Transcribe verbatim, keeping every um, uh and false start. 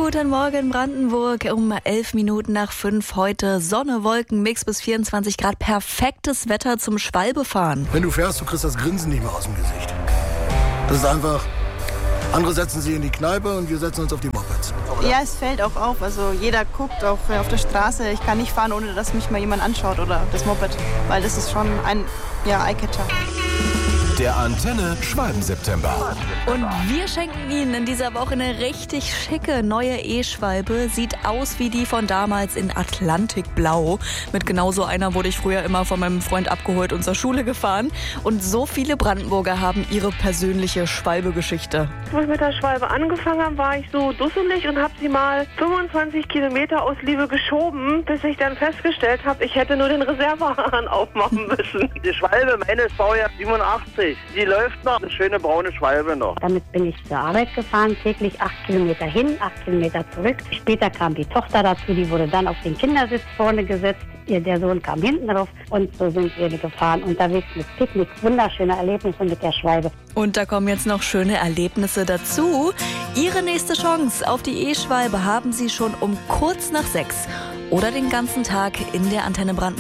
Guten Morgen Brandenburg, um elf Minuten nach fünf heute. Sonne, Wolken, Mix bis vierundzwanzig Grad. Perfektes Wetter zum Schwalbefahren. Wenn du fährst, du kriegst das Grinsen nicht mehr aus dem Gesicht. Das ist einfach, andere setzen sich in die Kneipe und wir setzen uns auf die Mopeds. Ja, es fällt auch auf. Also jeder guckt auch auf der Straße. Ich kann nicht fahren, ohne dass mich mal jemand anschaut oder das Moped. Weil das ist schon ein ja, Eyecatcher. Der Antenne Schwalben-September. Und wir schenken Ihnen in dieser Woche eine richtig schicke neue E-Schwalbe. Sieht aus wie die von damals in Atlantikblau. Mit genau so einer wurde ich früher immer von meinem Freund abgeholt und zur Schule gefahren. Und so viele Brandenburger haben ihre persönliche Schwalbe-Geschichte. Als ich mit der Schwalbe angefangen habe, war ich so dusselig und habe sie mal fünfundzwanzig Kilometer aus Liebe geschoben, bis ich dann festgestellt habe, ich hätte nur den Reservehahn aufmachen müssen. Die Schwalbe, meine ist Baujahr siebenundachtzig. Die läuft noch, eine schöne braune Schwalbe noch. Damit bin ich zur Arbeit gefahren, täglich acht Kilometer hin, acht Kilometer zurück. Später kam die Tochter dazu, die wurde dann auf den Kindersitz vorne gesetzt. Ihr, der Sohn kam hinten drauf und so sind wir gefahren. Unterwegs mit Picknick, wunderschöne Erlebnisse mit der Schwalbe. Und da kommen jetzt noch schöne Erlebnisse dazu. Ihre nächste Chance auf die E-Schwalbe haben Sie schon um kurz nach sechs oder den ganzen Tag in der Antenne Brandenburg.